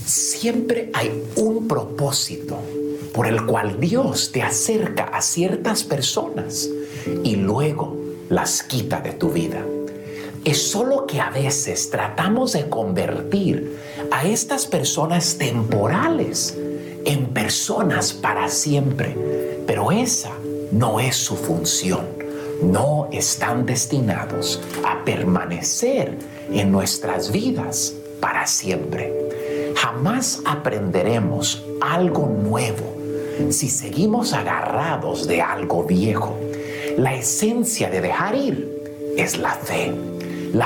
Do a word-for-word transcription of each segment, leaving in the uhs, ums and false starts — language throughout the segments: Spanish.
Siempre hay un propósito por el cual Dios te acerca a ciertas personas y luego las quita de tu vida. Es solo que a veces tratamos de convertir a estas personas temporales en personas para siempre, pero esa no es su función. No están destinados a permanecer en nuestras vidas para siempre. Jamás aprenderemos algo nuevo si seguimos agarrados de algo viejo. La esencia de dejar ir es la fe. La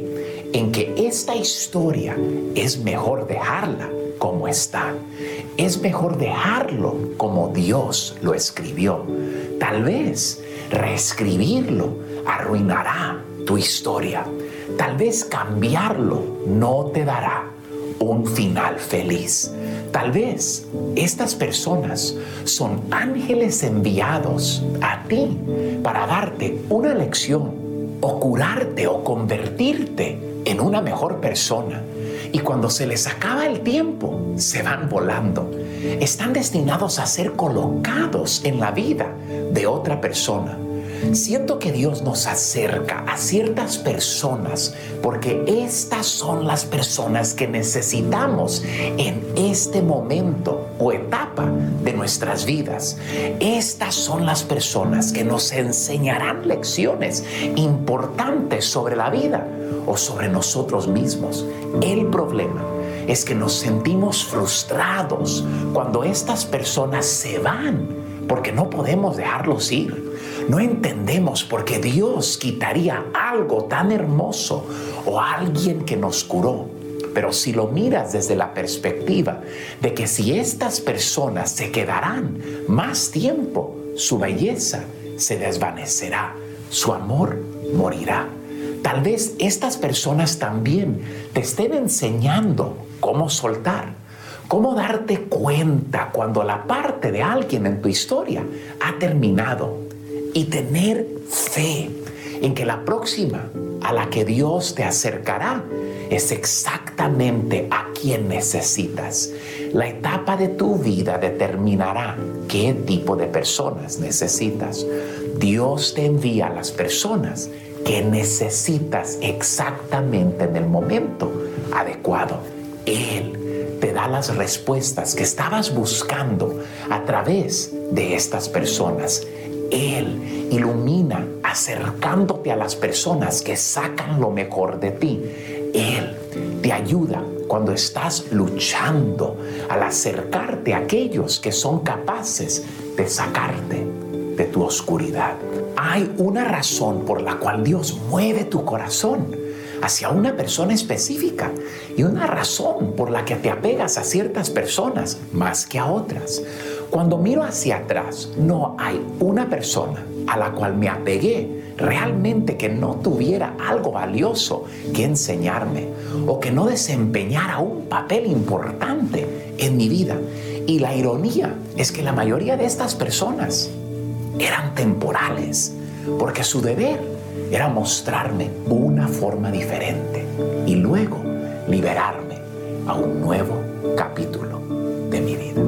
fe en que esta historia es mejor dejarla como está. Es mejor dejarlo como Dios lo escribió. Tal vez reescribirlo arruinará tu historia. Tal vez cambiarlo no te dará un final feliz. Tal vez estas personas son ángeles enviados a ti para darte una lección o curarte o convertirte en una mejor persona. Y cuando se les acaba el tiempo, se van volando. Están destinados a ser colocados en la vida de otra persona. Siento que Dios nos acerca a ciertas personas porque estas son las personas que necesitamos en este momento o etapa de nuestras vidas. Estas son las personas que nos enseñarán lecciones importantes sobre la vida o sobre nosotros mismos. El problema es que nos sentimos frustrados cuando estas personas se van porque no podemos dejarlos ir. No entendemos por qué Dios quitaría algo tan hermoso o alguien que nos curó. Pero si lo miras desde la perspectiva de que si estas personas se quedarán más tiempo, su belleza se desvanecerá, su amor morirá. Tal vez estas personas también te estén enseñando cómo soltar, cómo darte cuenta cuando la parte de alguien en tu historia ha terminado y tener fe en que la próxima a la que Dios te acercará es exactamente a quien necesitas. La etapa de tu vida determinará qué tipo de personas necesitas. Dios te envía a las personas que necesitas exactamente en el momento adecuado. Él te da las respuestas que estabas buscando a través de estas personas. Él ilumina acercándote a las personas que sacan lo mejor de ti. Él te ayuda cuando estás luchando al acercarte a aquellos que son capaces de sacarte de tu oscuridad. Hay una razón por la cual Dios mueve tu corazón hacia una persona específica y una razón por la que te apegas a ciertas personas más que a otras. Cuando miro hacia atrás, no hay una persona a la cual me apegué realmente que no tuviera algo valioso que enseñarme o que no desempeñara un papel importante en mi vida. Y la ironía es que la mayoría de estas personas eran temporales, porque su deber era mostrarme una forma diferente y luego liberarme a un nuevo capítulo de mi vida.